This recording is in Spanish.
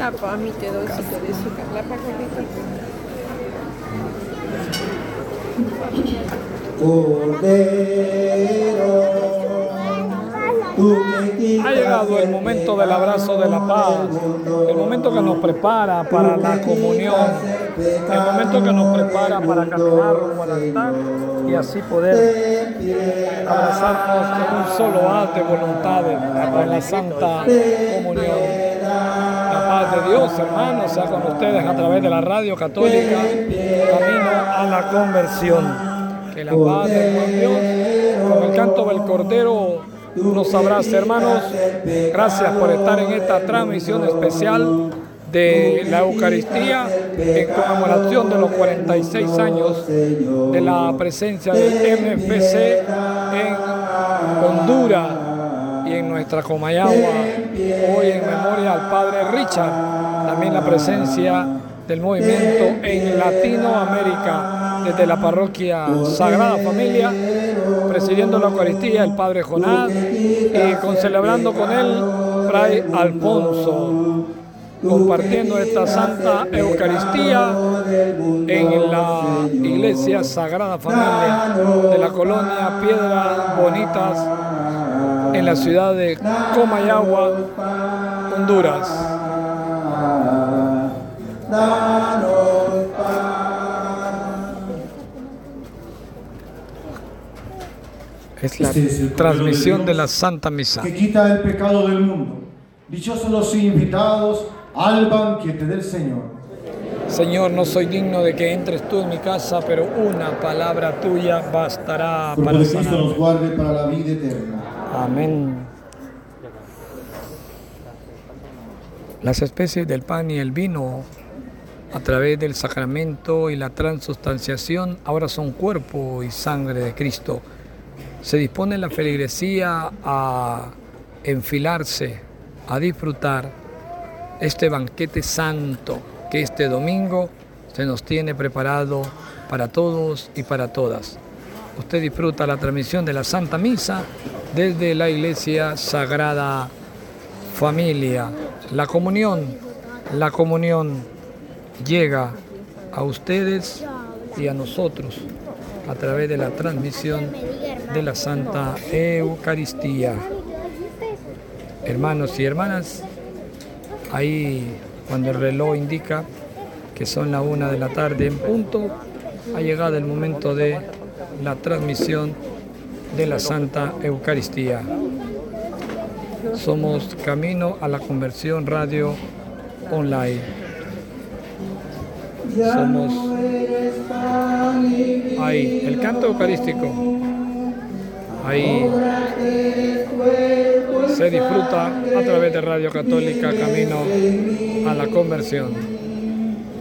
La pami te doy de azúcar. La pajarita. Ha llegado el momento del abrazo de la paz, el momento que nos prepara para la comunión, el momento que nos prepara para caminar rumbo al altar y así poder abrazarnos con un solo acto de voluntad en la Santa Comunión. La paz de Dios, hermanos, sea con ustedes a través de la radio católica, camino a la conversión. Que la paz del buen Dios, con el canto del Cordero, nos abrace, hermanos. Gracias por estar en esta transmisión especial de la Eucaristía en conmemoración de los 46 años de la presencia del MFC en Honduras y en nuestra Comayagua. Hoy en memoria al Padre Richard, también la presencia del movimiento en Latinoamérica desde la parroquia Sagrada Familia, presidiendo la Eucaristía el Padre Jonás y celebrando con él Fray Alfonso, compartiendo esta Santa Eucaristía en la Iglesia Sagrada Familia de la colonia Piedras Bonitas en la ciudad de Comayagua, Honduras. Es la transmisión de la Santa Misa. Que quita el pecado del mundo. Dichosos los invitados al banquete del Señor. Señor, no soy digno de que entres tú en mi casa, pero una palabra tuya bastará para Cristo sanarme. nos guarde para la vida eterna. Amén. Las especies del pan y el vino, a través del sacramento y la transustanciación, ahora son cuerpo y sangre de Cristo. Se dispone la feligresía a enfilarse, a disfrutar este banquete santo que este domingo se nos tiene preparado para todos y para todas. Usted disfruta la transmisión de la Santa Misa desde la Iglesia Sagrada Familia. La comunión llega a ustedes y a nosotros a través de la transmisión de la Santa Eucaristía. Hermanos y hermanas, ahí cuando el reloj indica que son la 1 de la tarde en punto, ha llegado el momento de la transmisión de la Santa Eucaristía. Somos Camino a la Conversión Radio Online. Somos ahí, el canto eucarístico. Ahí se disfruta a través de Radio Católica Camino a la Conversión.